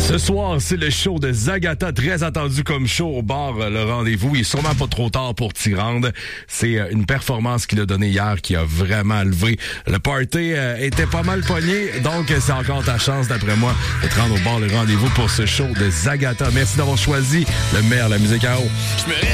Ce soir, c'est le show de Zagata, très attendu comme show au bar Le Rendez-vous. Il est sûrement pas trop tard pour t'y rendre. C'est une performance qu'il a donnée hier qui a vraiment levé. Le party était pas mal pogné, donc c'est encore ta chance, d'après moi, de te rendre au bar Le Rendez-vous pour ce show de Zagata. Merci d'avoir choisi le meilleur, la musique à eau.